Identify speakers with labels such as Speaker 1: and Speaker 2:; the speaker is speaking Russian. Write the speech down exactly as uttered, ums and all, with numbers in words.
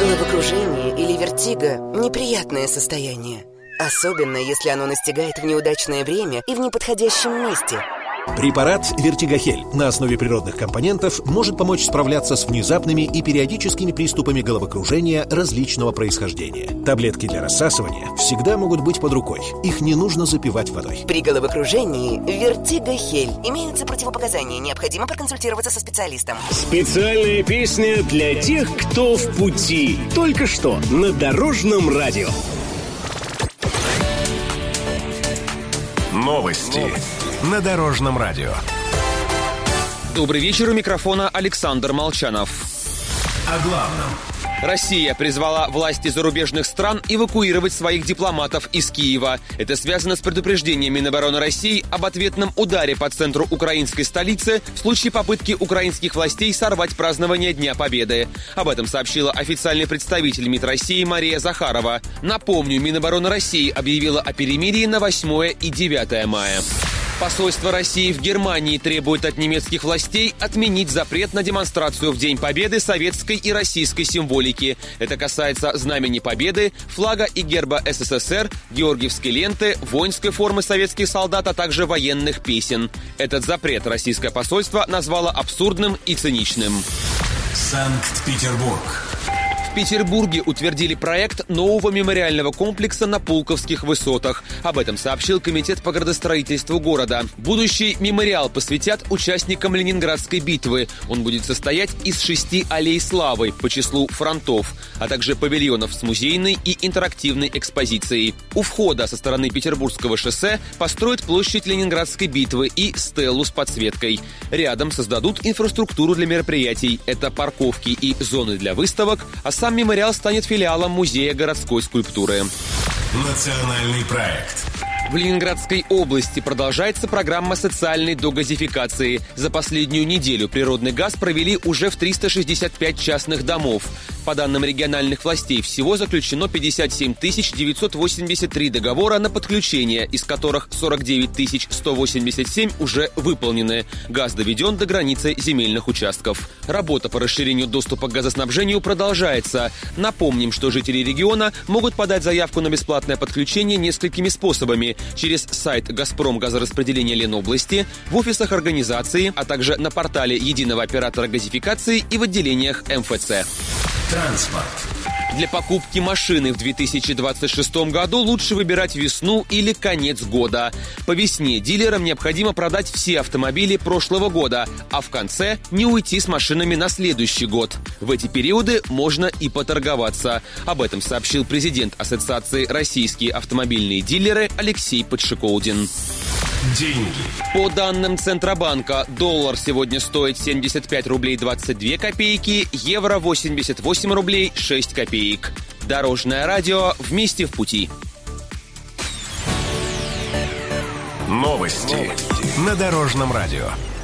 Speaker 1: Головокружение или вертиго – неприятное состояние. Особенно, если оно настигает в неудачное время и в неподходящем месте.
Speaker 2: Препарат «Вертигохель» на основе природных компонентов может помочь справляться с внезапными и периодическими приступами головокружения различного происхождения. Таблетки для рассасывания всегда могут быть под рукой. Их не нужно запивать водой.
Speaker 1: При головокружении «Вертигохель» имеются противопоказания. Необходимо проконсультироваться со специалистом.
Speaker 3: Специальная песня для тех, кто в пути. Только что на Дорожном радио.
Speaker 4: Новости на Дорожном радио.
Speaker 5: Добрый вечер, у микрофона Александр Молчанов.
Speaker 4: О главном.
Speaker 5: Россия призвала власти зарубежных стран эвакуировать своих дипломатов из Киева. Это связано с предупреждением Минобороны России об ответном ударе по центру украинской столицы в случае попытки украинских властей сорвать празднование Дня Победы. Об этом сообщила официальный представитель МИД России Мария Захарова. Напомню, Минобороны России объявила о перемирии на восьмое и девятое мая. Посольство России в Германии требует от немецких властей отменить запрет на демонстрацию в День Победы советской и российской символики. Это касается Знамени Победы, флага и герба СССР, георгиевской ленты, воинской формы советских солдат, а также военных песен. Этот запрет российское посольство назвало абсурдным и циничным.
Speaker 4: Санкт-Петербург.
Speaker 5: В Петербурге утвердили проект нового мемориального комплекса на Пулковских высотах. Об этом сообщил комитет по градостроительству города. Будущий мемориал посвятят участникам Ленинградской битвы. Он будет состоять из шести аллей славы по числу фронтов, а также павильонов с музейной и интерактивной экспозицией. У входа со стороны Петербургского шоссе построят площадь Ленинградской битвы и стелу с подсветкой. Рядом создадут инфраструктуру для мероприятий. Это парковки и зоны для выставок, а сам мемориал станет филиалом Музея городской скульптуры.
Speaker 4: Национальный проект.
Speaker 5: В Ленинградской области продолжается программа социальной догазификации. За последнюю неделю природный газ провели уже в триста шестьдесят пять частных домов. По данным региональных властей, всего заключено пятьдесят семь тысяч девятьсот восемьдесят три договора на подключение, из которых сорок девять тысяч сто восемьдесят семь уже выполнены. Газ доведен до границы земельных участков. Работа по расширению доступа к газоснабжению продолжается. Напомним, что жители региона могут подать заявку на бесплатное подключение несколькими способами. Через сайт «Газпром» газораспределения Ленобласти, в офисах организации, а также на портале единого оператора газификации и в отделениях эм эф цэ.
Speaker 4: Транспорт.
Speaker 5: Для покупки машины в две тысячи двадцать шестом году лучше выбирать весну или конец года. По весне дилерам необходимо продать все автомобили прошлого года, а в конце не уйти с машинами на следующий год. В эти периоды можно и поторговаться. Об этом сообщил президент Ассоциации «Российские автомобильные дилеры» Алексей Подшиколдин.
Speaker 4: Деньги.
Speaker 5: По данным Центробанка, доллар сегодня стоит семьдесят пять рублей двадцать две копейки, евро восемьдесят восемь рублей шесть копеек. Дорожное радио. Вместе в пути.
Speaker 4: Новости на Дорожном радио.